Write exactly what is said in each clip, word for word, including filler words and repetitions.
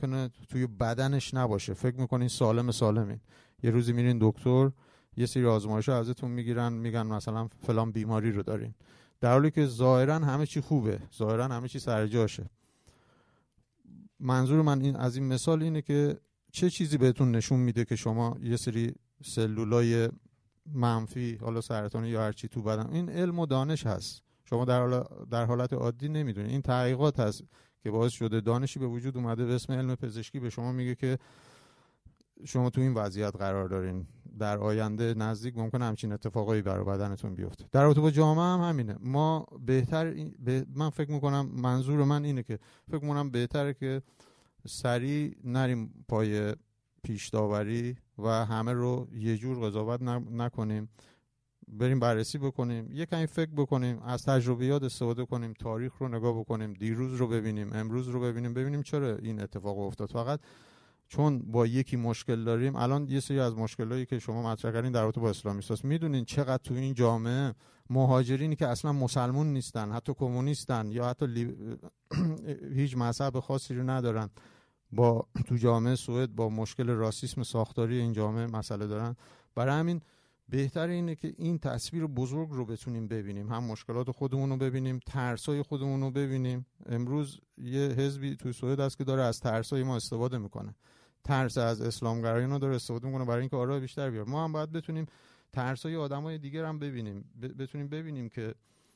ممکنه توی بدنش نباشه، فکر میکنین سالم سالمین، یه روزی میرین دکتر یه سری آزمایش‌ها ازتون میگیرن میگن مثلا فلان بیماری رو دارین، در حالی که ظاهرا همه چی خوبه، ظاهرا همه چی سر جاشه. منظور من این از این مثال اینه که چه چیزی بهتون نشون میده که شما یه سری سلولای منفی، حالا سرطانی یا هر چی تو بدن، این علم و دانش هست، شما در حال در حالت عادی نمیدونید. این تحقیقات هست که باعث شده دانشی به وجود اومده به اسم علم پزشکی به شما میگه که شما تو این وضعیت قرار دارین، در آینده نزدیک ممکنه همچین اتفاقایی برای بدنتون بیفته. در رابطه با جامعه هم همینه. ما بهتر به من فکر میکنم، منظور من اینه که فکر میکنم بهتره که سریع نریم پای پیش داوری و همه رو یه جور قضاوت نکنیم، بریم بررسی بکنیم، یه کمی فکر بکنیم، از تجربیات استفاده کنیم، تاریخ رو نگاه بکنیم، دیروز رو ببینیم، امروز رو ببینیم، ببینیم چرا این اتفاق افتاد. فقط چون با یکی مشکل داریم، الان یه سری از مشکلایی که شما مطرح کردین در رابطه با اسلامیستاست، میدونین چقدر تو این جامعه مهاجرینی که اصلا مسلمون نیستن، حتی کمونیستن یا حتی لی... هیچ مذهب خاصی رو ندارن، با تو جامعه سوئد با مشکل راسیسم ساختاری این جامعه مسئله دارن. برای همین بهتر اینه که این تصویر بزرگ رو بتونیم ببینیم، هم مشکلات خودمون رو ببینیم، ترسای خودمون رو ببینیم. امروز یه حزبی تو سوئد هست که داره از ترسای ما استفاده میکنه، ترس از اسلامگرایی رو داره استفاده میکنه برای اینکه آرای بیشتر بیاره. ما هم باید بتونیم ترسای آدمای دیگر هم ببینیم، بتونیم ببینیم که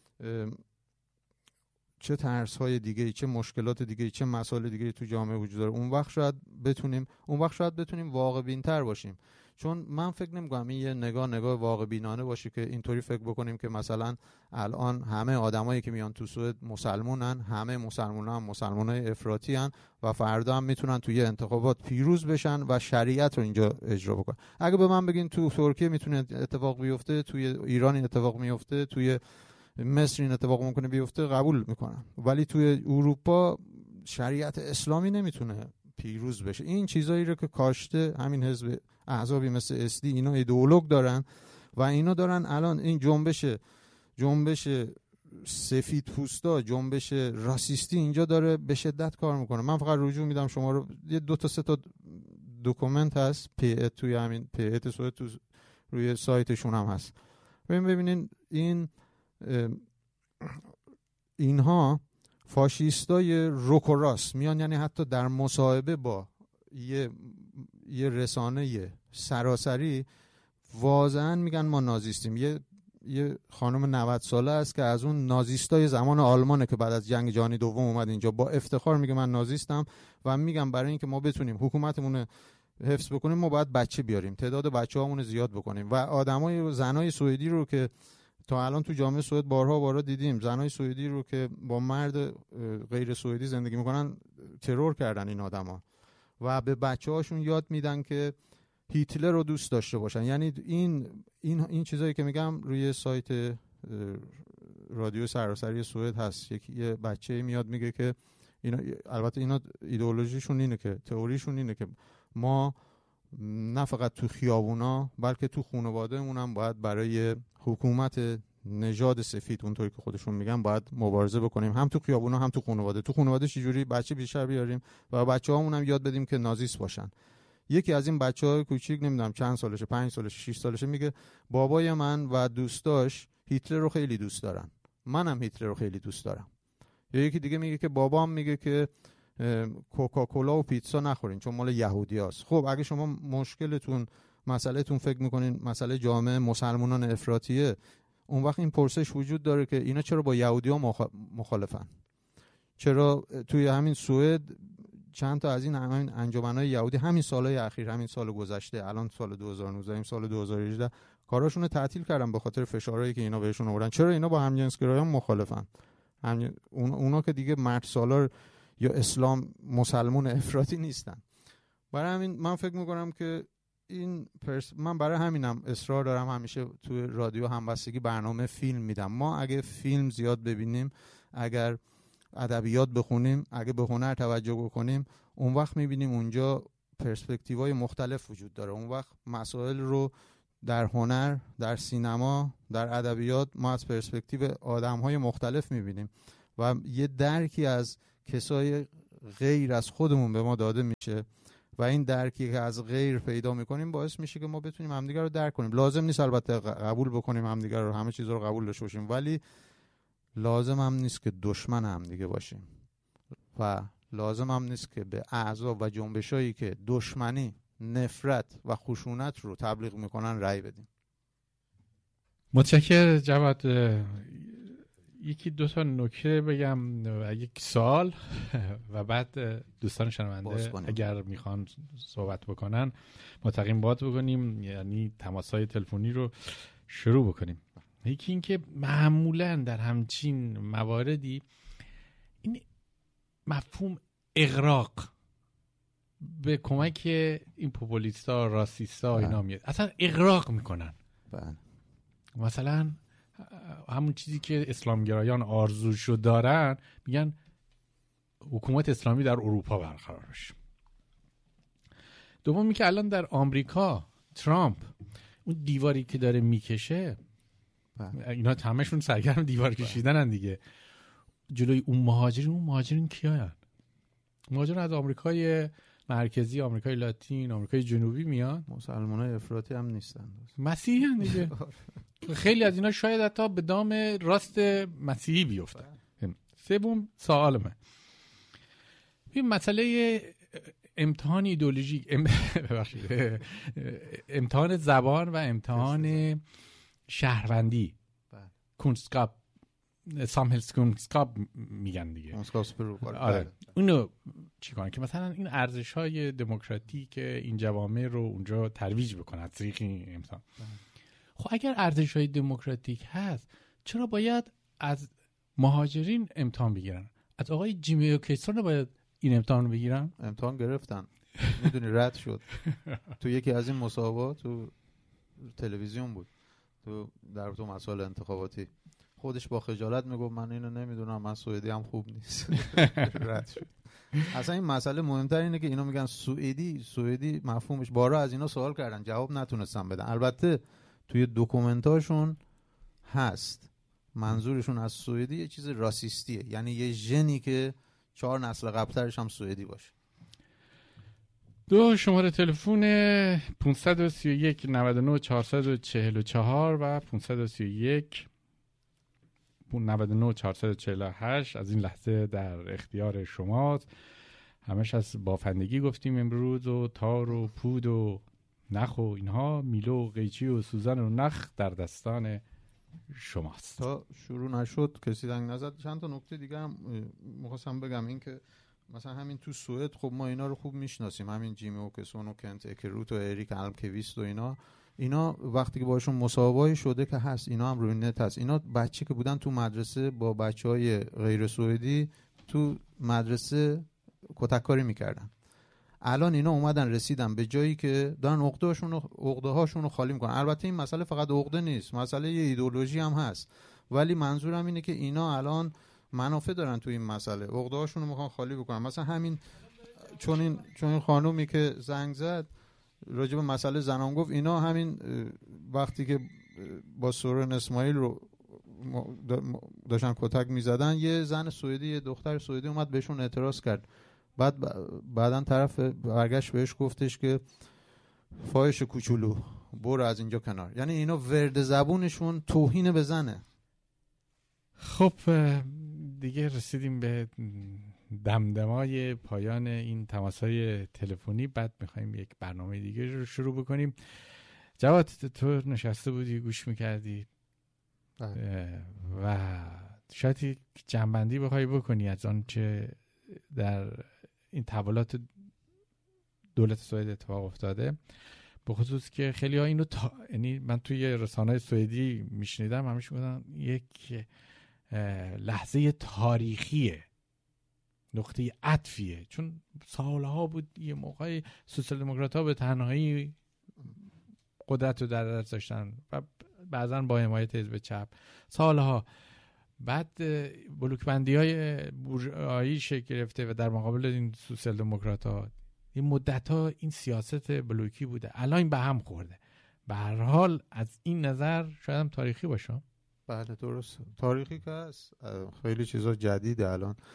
چه ترس‌های دیگه‌ای، چه مشکلات دیگه‌ای، چه مسائل دیگه‌ای تو جامعه وجود داره. اون وقت شاید بتونیم اون وقت شاید بتونیم واقع بین‌تر باشیم. چون من فکر نمی‌کنم این یه نگاه نگاه واقع بینانه باشه که اینطوری فکر بکنیم که مثلا الان همه آدمایی که میان تو سوئد مسلمونن، همه مسلمان‌ها هم مسلمانای افراطی ان و فردا هم میتونن توی انتخابات پیروز بشن و شریعت رو اینجا اجرا بکنن. اگه به من بگین تو ترکیه میتونه اتفاق بیفته، توی ایران این اتفاق میفته، توی مصر این اتفاق ممکنه بیفته، قبول میکنم، ولی توی اروپا شریعت اسلامی نمیتونه پیروز بشه. این چیزایی رو که کاشته همین حزب احزابی مثل اسدی، اینا ایدئولوگ دارن و اینا دارن الان این جنبش جنبش سفید پوستا، جنبش راسیستی اینجا داره به شدت کار میکنه. من فقط رجوع میدم شما رو، یه دو تا سه تا دکومنت هست پی توی همین پی سوئد تو روی سایتشون هم هست، ببین ببینین این اینها فاشیستای روک و راست میان، یعنی حتی در مصاحبه با یه یه رسانه سراسری واضحا میگن ما نازیستیم. یه یه خانم نود ساله است که از اون نازیستای زمان آلمانه که بعد از جنگ جهانی دوم اومد اینجا، با افتخار میگه من نازیستم و میگم برای اینکه ما بتونیم حکومتمون حفظ بکنیم ما باید بچه بیاریم، تعداد بچه‌هامون زیاد بکنیم. و آدمای زنای سوئدی رو که تا الان تو جامعه سوئد بارها بارها دیدیم، زنای سوئدی رو که با مرد غیر سوئدی زندگی میکنن ترور کردن این آدما و به بچه‌هاشون یاد میدن که هیتلر رو دوست داشته باشن. یعنی این این این چیزایی که میگم روی سایت رادیو سراسری سوئد هست، یکی یه بچه میاد میگه که اینا، البته اینا ایدئولوژیشون اینه که تئوریشون اینه که ما نه فقط تو خیابونا بلکه تو خانواده‌مون هم باید برای حکومت نژاد سفید، اونطوری که خودشون میگن، باید مبارزه بکنیم، هم تو خیابونا هم تو خانواده. تو خانواده چجوری بچه بیشتر بیاریم و بچه‌هامون هم یاد بدیم که نازیست باشن. یکی از این بچه‌های کوچیک نمیدونم چند سالشه، پنج سالشه، شش سالشه، میگه بابای من و دوستاش هیتلر رو خیلی دوست دارن، منم هیتلر رو خیلی دوست دارم. یا یکی دیگه میگه که بابام میگه که کوکاکولا و پیتزا نخورین چون مال یهودیاست. خب اگه شما مشکلتون مسئلهتون فکر میکنین مسئله جامعه مسلمانان افراطیه، اون وقت این پرسش وجود داره که اینا چرا با یهودی‌ها مخالفن؟ چرا توی همین سوئد چند تا از این همین انجمن‌های یهودی همین سالهای اخیر، همین سال گذشته، الان سال دو هزار و نوزده، سال دو هزار و هجده، کاراشون رو تعطیل کردن به خاطر فشارهایی که اینا بهشون آوردن؟ چرا اینا با همجنسگرایان مخالفن؟ هم اون اونا که دیگه مرد سالار یا اسلام مسلمان افراطی نیستن. برای همین من فکر میکنم که این پرس... من برای همینم اصرار دارم همیشه تو رادیو همبستگی برنامه فیلم میدم. ما اگه فیلم زیاد ببینیم، اگر ادبیات بخونیم، اگه به هنر توجه بکنیم، اون وقت میبینیم اونجا پرسپکتیوهای مختلف وجود داره. اون وقت مسائل رو در هنر، در سینما، در ادبیات ما از پرسپکتیو آدم‌های مختلف میبینیم و یه درکی از کسای غیر از خودمون به ما داده میشه و این درکی که از غیر پیدا میکنیم باعث میشه که ما بتونیم همدیگه رو درک کنیم. لازم نیست البته قبول بکنیم همدیگه رو، همه چیز رو قبول داشته باشیم، ولی لازم هم نیست که دشمن همدیگه باشیم و لازم هم نیست که به احزاب و جنبشایی که دشمنی، نفرت و خشونت رو تبلیغ میکنن رأی بدیم. متشکرم جواد. یکی دو تا نکته بگم و یک سوال و بعد دوستان شنونده اگر میخوان صحبت بکنن متقیم بات بکنیم، یعنی تماس‌های تلفنی رو شروع بکنیم. یکی این که معمولا در همچین مواردی این مفهوم اغراق به کمک این پوپولیستا، راسیستا اینا میاد، اصلا اغراق میکنن. بله. مثلا همون چیزی که اسلامگرایان آرزوشو دارن، میگن حکومت اسلامی در اروپا برقرار بشه. دومی که الان در آمریکا ترامپ اون دیواری که داره میکشه، اینا همشون سرگرم دیوار کشیدنن دیگه، جلوی اون مهاجرین. اون مهاجرین کیاین؟ مهاجرین از آمریکای مرکزی، آمریکای لاتین، آمریکای جنوبی میان. مسلمانای افراطی هم نیستن، مسیحی هم دیگه. خیلی از اینا شاید حتی به دام راست مسیحی بیفتن. سوم سوالمه، این مسئله امتحان ایدئولوژیک، ببخشید امتحان زبان و امتحان شهروندی، کونسکاپ، سامهلسکونسکاپ میگن دیگه. آره. اونو چیکار که مثلا این ارزش‌های دموکراتیک که این جوامع رو اونجا ترویج بکنه طریق این امتحان. خب اگر ارزش‌های دموکراتیک هست، چرا باید از مهاجرین امتحان بگیرن؟ از آقای جیمی اوکیسون باید این امتحان رو بگیرن؟ امتحان گرفتن، میدونی رد شد تو یکی از این مسابقات، تو تلویزیون بود، تو در تو مسائل انتخاباتی، خودش با خجالت میگفت من اینو نمیدونم، من سوئدی هم خوب نیست. رد شد. اصلا این مسئله مهمتر اینه که اینا میگن سوئدی، سوئدی مفهومش، بارا از اینا سوال کردن جواب نتونستن بدن. البته توی دکومنتاشون هست منظورشون از سوئدی یه چیز راسیستیه، یعنی یه ژنی که چهار نسل قبلترش هم سوئدی باشه. دو شماره تلفن پانصد و سی و یک نود و نه چهارصد و چهل و چهار و پانصد و سی و یک نود و نه چهارصد و چهل و هشت از این لحظه در اختیار شماست. همش از بافندگی گفتیم امروز، و تار و پود و نخ و اینها، میلو و قیچی و سوزن و نخ در دستان شماست. تا شروع نشد کسی زنگ نزد. چند تا نکته دیگه هم می‌خواستم بگم، این که مثلا همین تو سوئد خب ما اینا رو خوب میشناسیم، همین جیمی اوکسون و کنت اکروت و اریک المکویست و اینا اینا وقتی که باشون مصاحبه شده که هست، اینا هم روی نت هست، اینا بچه که بودن تو مدرسه با بچهای غیر سوئدی تو مدرسه کتککاری میکردن. الان اینا اومدن رسیدن به جایی که دارن عقده‌هاشون رو عقده‌هاشون رو خالی میکنن. البته این مسئله فقط عقده نیست، مسئله یه ایدئولوژی هم هست، ولی منظورم اینه که اینا الان منافع دارن تو این مسئله، عقده‌هاشون رو میخوان خالی بکنن. مثلا همین چون این چون این خانومی که زنگ زد راجع به مسئله زنان گفت، اینا همین وقتی که با سورن اسماعیل رو داشتن کتک میزدن، یه زن سوئدی، یه دختر سوئدی اومد بهشون اعتراض کرد، بعد بعدن طرف برگشت بهش گفتش که فاحش کوچولو برو از اینجا کنار. یعنی اینا ورد زبونشون توهین به زنه. خب دیگه رسیدیم به دمدمای پایان این تماس‌های تلفنی. بعد می‌خوایم یک برنامه دیگه رو شروع بکنیم. جواد تو نشسته بودی گوش می‌کردی و شاید یک جنبندی بخوای بکنی از آن چه در این تحولات دولت سوئد اتفاق افتاده، به خصوص که خیلی ها اینو تا... یعنی من توی رسانه‌های سوئدی میشنیدم همیشه میگن یک لحظه تاریخیه، نقطه عطفیه، چون سالها بود یه موقعی سوسیال دموکرات‌ها به تنهایی قدرت رو در دست داشتن و بعضا با حمایت حزب چپ سالها. بعد بلوک بندی های بورژوایی شکل گرفته و در مقابل این سوسیال دموکرات‌ها این مدت‌ها این سیاست بلوکی بوده، الان این به هم خورده. به هر حال از این نظر شاید هم تاریخی باشه. بله درست، تاریخی که هست، خیلی چیزا جدیده الان.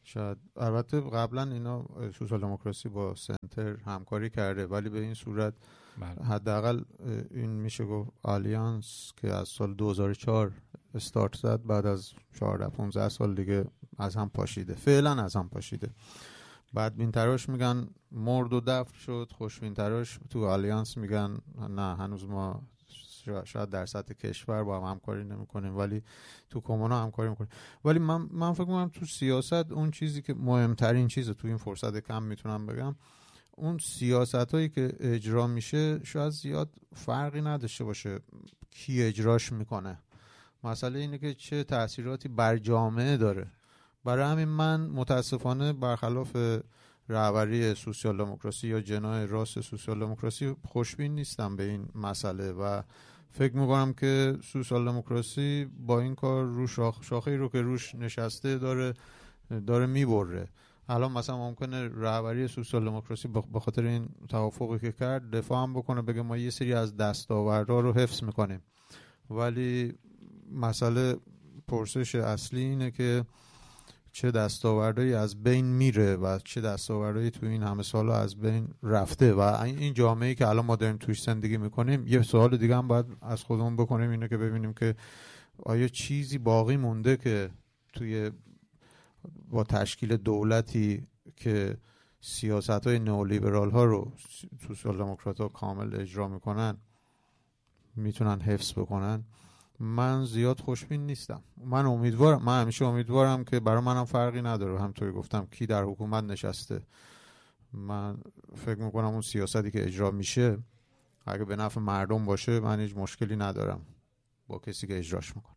شاید البته قبلا اینا سوسیال دموکراسی با سنتر همکاری کرده، ولی به این صورت حداقل این میشه گفت آلیانس که از سال دو هزار و چهار استارت زد، بعد از چهارده پانزده سال دیگه از هم پاشیده، فعلا از هم پاشیده. بدبین تراش میگن مرد و دفن شد، خوشبین تراش تو آلیانس میگن نه هنوز ما شاید در سطح کشور با هم همکاری نمیکنیم ولی تو کمونا همکاری میکنیم. ولی من من فکر میکنم تو سیاست اون چیزی که مهمترین چیزه تو این فرصت کم میتونم بگم، اون سیاست هایی که اجرا میشه شاید زیاد فرقی نداشته باشه کی اجراش میکنه، مسئله اینه که چه تأثیراتی بر جامعه داره. برای همین من متاسفانه برخلاف رهبری سوسیال دموکراسی یا جناح راست سوسیال دموکراسی خوشبین نیستم به این مسئله و فکر میکنم که سوسیال دموکراسی با این کار رو شاخ شاخه‌ای رو که روش نشسته داره داره میبره. الان مثلا ممکنه رهبری سوسیال دموکراسی به خاطر این توافقی که کرد دفاع هم بکنه، بگه ما یه سری از دستاوردها رو حفظ میکنیم، ولی مسئله پرسش اصلی اینه که چه دستاوردهایی از بین میره و چه دستاوردهایی تو این همه سالا از بین رفته و این جامعه‌ای که الان ما داریم توش زندگی میکنیم. یه سوال دیگه هم باید از خودمون بکنیم، اینه که ببینیم که آیا چیزی باقی مونده که توی با تشکیل دولتی که سیاست‌های نئولیبرال ها رو سوسیال دموکرات ها کامل اجرا میکنن میتونن حفظ بکنن. من زیاد خوشبین نیستم. من امیدوارم، من همیشه امیدوارم که برای منم فرقی نداره، همونطوری گفتم کی در حکومت نشسته. من فکر میکنم اون سیاستی که اجرا میشه اگه به نفع مردم باشه من هیچ مشکلی ندارم با کسی که اجراش میکنه.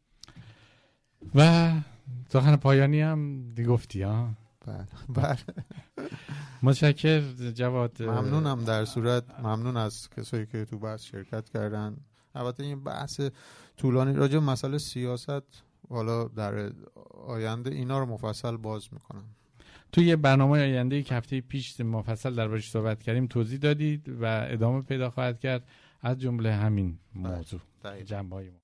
و سخن پایانی هم دی گفتی ها؟ بله بله. متشکر جواد. ممنونم در صورت، ممنون از کسایی که تو بحث شرکت کردن. البته این بحث طولانی راجع به مسئله سیاست حالا در آینده اینا رو مفصل باز میکنم. توی یه برنامه آینده که هفته پیش مفصل دربارش صحبت کردیم توضیح دادید و ادامه پیدا خواهد کرد، از جمله همین موضوع جنبه‌های